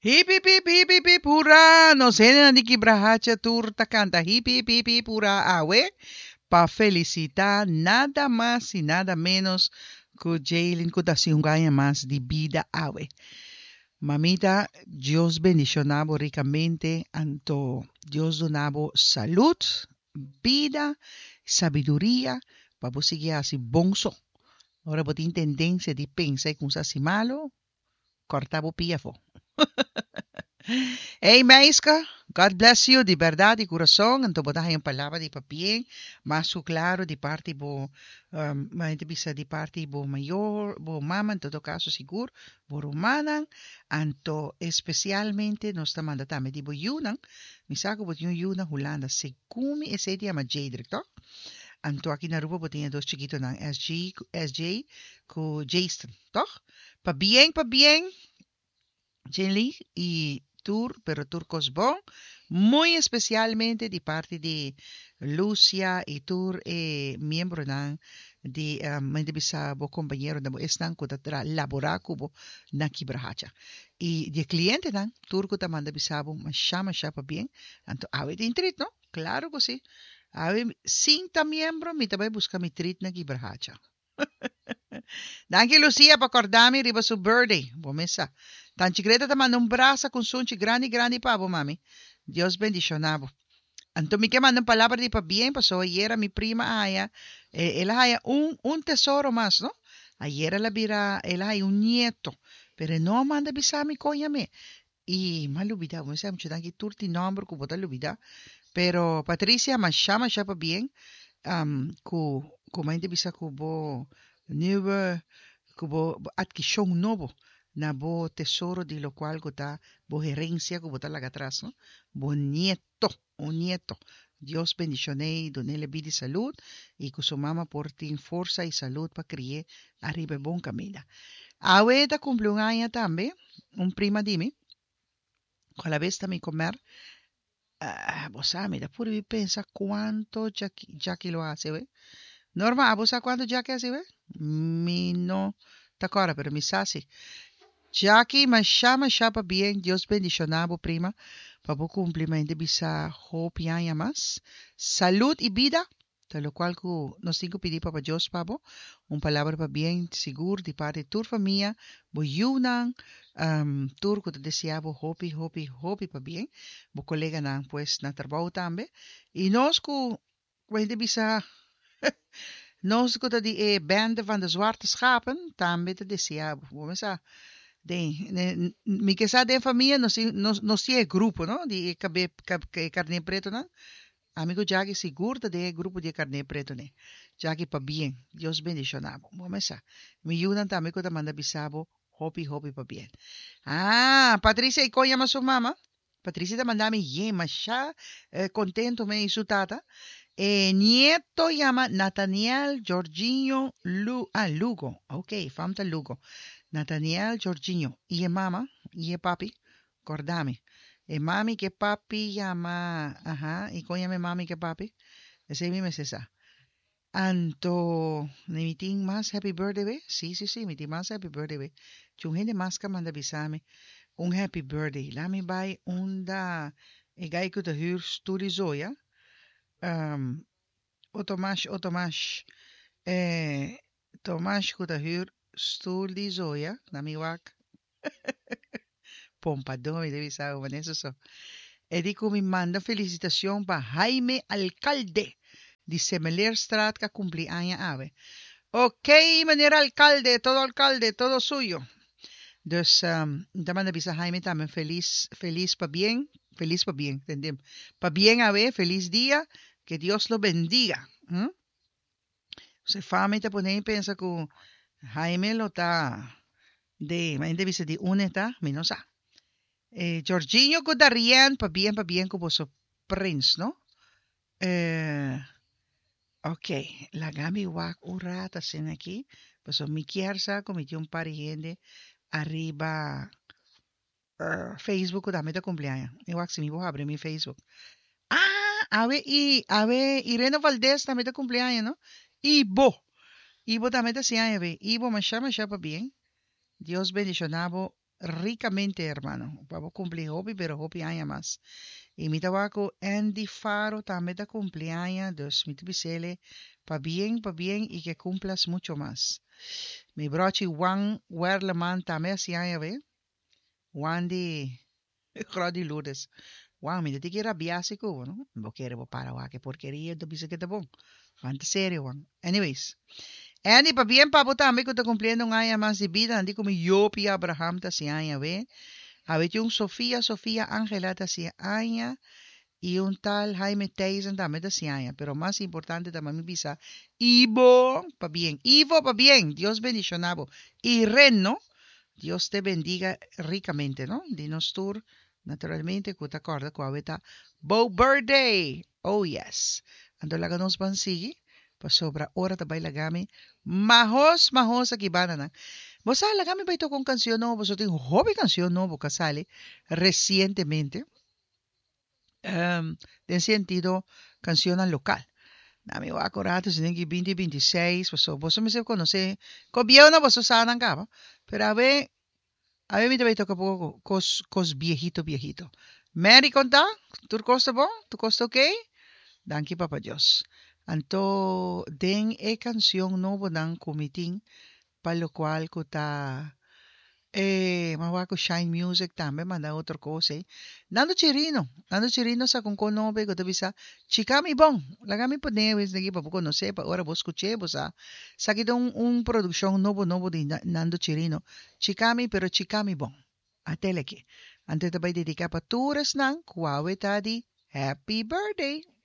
Hip, hip, hip, hurra! No sé, Niki Brahacha Turta canta hip, hip, hurra, awe. Pa felicitar nada más y nada menos que Jalen Kutasiungaya más de vida, awe. Mamita, Dios bendicionabo ricamente, anto Dios donabo salud, vida, sabiduría, para vos seguir así bonzo. Ahora vos tienes tendencia de pensar que un así malo, cortabo piafo. Hey, Maiska, God bless you, de verdad, de corazón. Então, botar aí uma palavra de papier, mas claro, de parte bo, mas de parte bo maior, bo mama, em todo caso, seguro, bo romana, anto, especialmente, nós estamos mandando também de bo yunan, me saco bo yunan, Holanda, segumi, esse dia, mas Jadrick, to? Anto, aqui na rua, botinha dois chiquitos, não, SJ, com Jason, to? Pa bien, Jenny y Tour, pero Turcos Bon, muy especialmente de parte de Lucia y Tour, miembro de mente bisa bo compañero de están ko tatra labora kubo na kibrahacha. Y de cliente nan Turco ta manda bisabo masha pa bien, anto ave de intrit, ¿no? Claro que sí. Ave cinta miembro mi tabe busca mi trit na kibrahacha. Danke Lucia pa acordar-me riba su birthday. Bom mesa. Tan chigreta ta manda um braço com sunchi grande pavo, mami. Deus bendicionavo. Anto me que manda palavra de pa bien, pasó ayer a mi prima Aya. Ela haya un tesoro más, ¿no? Ayer ela vira, ela hay un nieto. Pero no manda bisami me. Y malubida, mo sa mucho danke turti nombre ku bota lubida. Pero Patricia machama pa bien. Ku mande bisa ku bo nieuwe kubo adquisición novo na bo tesoro de lo cual gota bo herencia que bota laga atrás, ¿no? Bo nieto, un nieto. Dios bendicione, donele vida y salud y que su mamá por ti fuerza y salud para criar arriba bon camino. Ahorita cumple un año también, un prima de mí, con la vez también comer, vos sabes, da puro pensa cuánto Jackie lo hace, ¿ve? Norma, ¿vos sabes cuánto Jackie hace, ¿ve? Mi no, te acuerdas, pero mi sasi. Jackie, mas chama bien, Dios bendicionabo, prima, para vos cumplimento bisa hope ya más, salud y vida, de lo cual nos tengo que pedir para Dios, pabo, un palabra para bien, seguro, de parte de tu familia, bo yunan, turco te deseabo hope para bien, bo colega nan, pues, na trabajo también, y nos cuente bisa, nos die bande van de zwarte schapen, también te deseabo, vamos a mi que sa de familia nos tiene grupo, ¿no? De carne preto, ¿no? Amigo Jackie seguro de grupo de carne preto, ¿no? Jackie pa bien, Dios bendicionamos. Vamos a, mi ayudan también cuando manda bisabo, hopi pa bien. Ah, Patricia, ¿y cómo llama su mamá? Patricia te manda mi yema, ya contento me y su tata. Nieto llama Nathaniel Jorginho Lugo. Ok, famta Lugo. Nathaniel Jorginho. Y mama, y papi, cordame. Mami que papi llama, ajá, y llame mami que papi. Ese mismo es esa. Anto, ni mitin más happy birthday, ¿ve? Sí, mitin más happy birthday, ¿ve? Chungene más que manda bisame un happy birthday. La mi bai unda, e gai kuta hur sturi zoya. O Tomasz, Tomasz kuta hur sturi zoya. Na mi wak. Pompadón, me debe saber, Vanessa. So. Edico me manda felicitación para Jaime Alcalde de Semelerstraat que cumpleaños ave. Ok, meneer alcalde, todo suyo. Dus te manda bisa Jaime también feliz pa bien, entendemos. Pa bien ave, feliz día, que Dios lo bendiga. Se fama te pone y piensa que Jaime lo está de, mente bisa de uneta, minosa. Jorginho Godarian, pa bien como su prince, ¿no? Ok, la gami wak urata sin aquí, pues mi kiersa cometió un par de gente arriba Facebook dame de cumpleaños. Y wak si mi voy a abrir mi Facebook. Ah, Irene Valdés también de cumpleaños, ¿no? Ibo también de años, Ibo, me llama bien. Dios bendicionado ricamente, hermano. Vamos a cumplir hobby, pero hobby año más. Y mi tabaco Andy Faro también da cumpleaños, dus mi tibisele, pa bien, y que cumplas mucho más. Mi brochi Juan Werleman también así año, ve. Juan de Grodi Lourdes. Juan, mi te quiera biásico, ¿no? No quiero para, que porquería, tú dices que te bon. Juan, serio, Juan. Anyways. Andy, pa bien, papo, también que está cumpliendo un año más de vida. Andy como yo, Pia Abraham, ta si año, ve. A ver, un Sofía Ángela, ta si año. Y un tal Jaime Tyson también ta si año. Pero más importante también mi visa. Ivo, pa bien. Ivo, pa bien. Dios bendicionado. Y Reno, Dios te bendiga ricamente, ¿no? Dinos tour, naturalmente, que te acorda, cuaveta. Bo birthday. Oh, yes. Ando la ganos bansigi. Pa sobra ora ta bailagami. Mahos aquí banana. Vos lagami ba ito kong canción no, vos tengo hobby canción no, que sale recientemente. De sentido, canción al local. Nami wa acordado si nengi 2026, vos me se conoce. Cobia na vos sana nga, pero a ver mi te toca poco viejito. Mary conta, tu costa bon, tu costa ok? Danke papa Dios. Anto den canción no dan kumiting para lo cual kuta mawako Shine Music también manda otra cosa. Nando Chirino sa kung kono be ko bisa chikami bon. Lagami po newes nagi pa no sé pa ora vos escuché vos sa un producción novo de Nando Chirino. Chikami pero chikami bon. Ateleki. Ante tabay dedicada pa turas nang kuwawe tadi. Happy birthday!